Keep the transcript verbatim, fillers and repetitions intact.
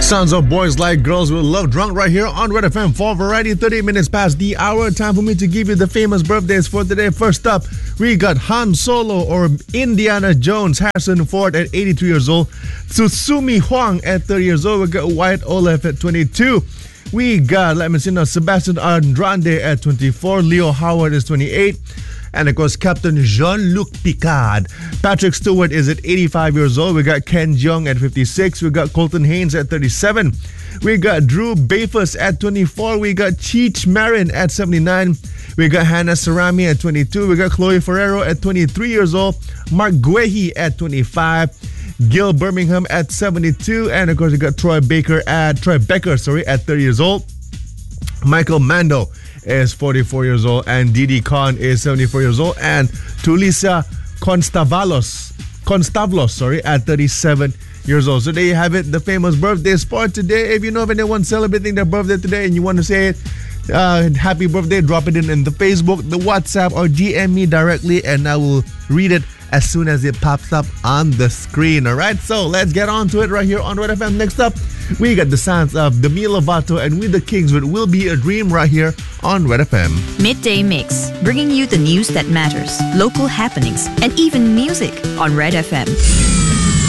Sounds of Boys Like Girls Will Love Drunk right here on Red F M for Variety. thirty minutes past the hour. Time for me to give you the famous birthdays for today. First up, we got Han Solo or Indiana Jones, Harrison Ford at eighty-three years old, Tsutsumi Huang at thirty years old. We got Wyatt Oleff at twenty-two. We got, let me see now, Sebastian Andrade at twenty-four. Leo Howard is twenty-eight. And of course, Captain Jean-Luc Picard. Patrick Stewart is at eighty-five years old. We got Ken Jeong at fifty-six. We got Colton Haynes at thirty-seven. We got Drew Bafus at twenty-four. We got Cheech Marin at seventy-nine. We got Hannah Sarami at twenty-two. We got Chloe Ferrero at twenty-three years old. Mark Guehi at twenty-five. Gil Birmingham at seventy-two. And of course, we got Troy Baker at Troy Becker, sorry, at thirty years old. Michael Mando is forty-four years old, and Didi Khan is seventy-four years old, and Tulisa Constavalos, Constavlos, sorry, at thirty-seven years old. So there you have it, the famous birthdays for today. If you know of anyone celebrating their birthday today and you want to say it, uh, happy birthday, drop it in in the Facebook, the WhatsApp, or D M me directly, and I will read it as soon as it pops up on the screen. All right, so let's get on to it right here on Red F M. Next up, we got the sounds of Demi Lovato and We the Kings with Will Be a Dream right here on Red F M. Midday Mix, bringing you the news that matters, local happenings, and even music on Red F M.